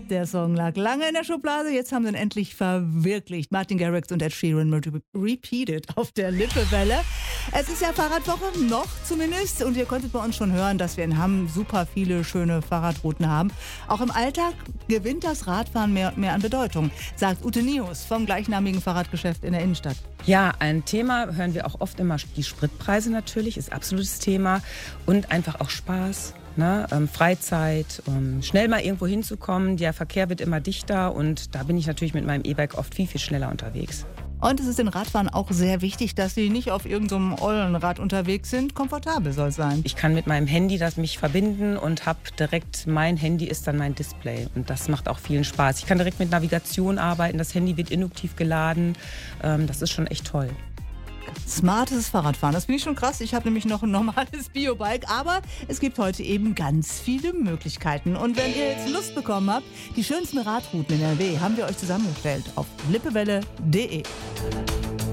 Der Song lag lange in der Schublade, jetzt haben sie ihn endlich verwirklicht. Martin Garrix und Ed Sheeran repeated auf der Lippewelle. Es ist ja Fahrradwoche, noch zumindest. Und ihr konntet bei uns schon hören, dass wir in Hamm super viele schöne Fahrradrouten haben. Auch im Alltag gewinnt das Radfahren mehr und mehr an Bedeutung, sagt Ute Nius vom gleichnamigen Fahrradgeschäft in der Innenstadt. Ja, ein Thema hören wir auch oft immer. Die Spritpreise natürlich ist absolutes Thema und einfach auch Spaß. Ne? Freizeit, schnell mal irgendwo hinzukommen. Der Verkehr wird immer dichter und da bin ich natürlich mit meinem E-Bike oft viel, viel schneller unterwegs. Und es ist den Radfahrern auch sehr wichtig, dass sie nicht auf irgendeinem ollen Rad unterwegs sind. Komfortabel soll es sein. Ich kann mit meinem Handy das mich verbinden und habe direkt, mein Handy ist dann mein Display. Und das macht auch vielen Spaß. Ich kann direkt mit Navigation arbeiten, das Handy wird induktiv geladen. Das ist schon echt toll. Smartes Fahrradfahren, das finde ich schon krass. Ich habe nämlich noch ein normales Biobike, aber es gibt heute eben ganz viele Möglichkeiten. Und wenn ihr jetzt Lust bekommen habt, die schönsten Radrouten in NRW haben wir euch zusammengestellt auf lippewelle.de.